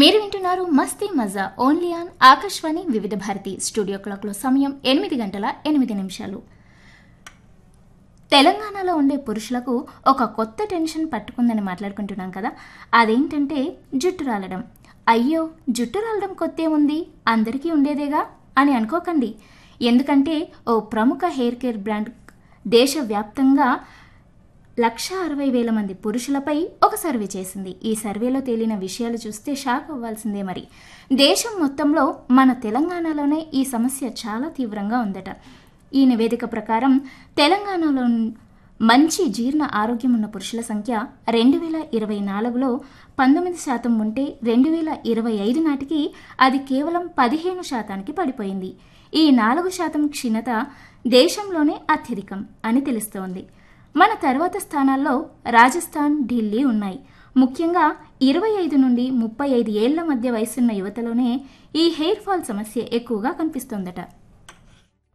మీరు వింటున్నారు మస్తీ మజా ఓన్లీ ఆన్ ఆకాశవాణి వివిధ భారతి. స్టూడియో క్లాక్లో సమయం 8:08. తెలంగాణలో ఉండే పురుషులకు ఒక కొత్త టెన్షన్ పట్టుకుందని మాట్లాడుకుంటున్నాం కదా, అదేంటంటే జుట్టు రాలడం. అయ్యో, జుట్టు రాలడం కొత్తే ఉంది, అందరికీ ఉండేదేగా అని అనుకోకండి. ఎందుకంటే ఓ ప్రముఖ హెయిర్ కేర్ బ్రాండ్ దేశవ్యాప్తంగా 1,60,000 మంది పురుషులపై ఒక సర్వే చేసింది. ఈ సర్వేలో తేలిన విషయాలు చూస్తే షాక్ అవ్వాల్సిందే. మరి దేశం మొత్తంలో మన తెలంగాణలోనే ఈ సమస్య చాలా తీవ్రంగా ఉందట. ఈ నివేదిక ప్రకారం తెలంగాణలో మంచి జీర్ణ ఆరోగ్యం ఉన్న పురుషుల సంఖ్య 2024లో 19% ఉంటే 2025 నాటికి అది కేవలం 15% పడిపోయింది. ఈ 4% క్షీణత దేశంలోనే అత్యధికం అని తెలుస్తోంది. మన తర్వాత స్థానాల్లో రాజస్థాన్, ఢిల్లీ ఉన్నాయి. ముఖ్యంగా 25 నుండి 35 ఏళ్ల మధ్య వయసున్న యువతలోనే ఈ హెయిర్ ఫాల్ సమస్య ఎక్కువగా కనిపిస్తోందట.